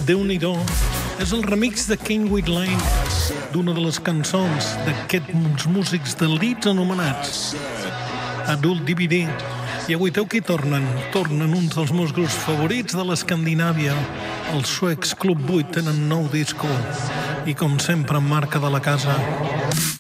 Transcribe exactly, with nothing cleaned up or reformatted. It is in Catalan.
Déu-n'hi-do. És el remix de Kenwood Lane d'una de les cançons d'aquests músics de Leeds anomenats Adult D V D. I avui teu qui tornen? Tornen uns dels meus grups favorits de l'Escandinàvia. Els suecs Club vuit tenen nou disco i, com sempre, en marca de la casa.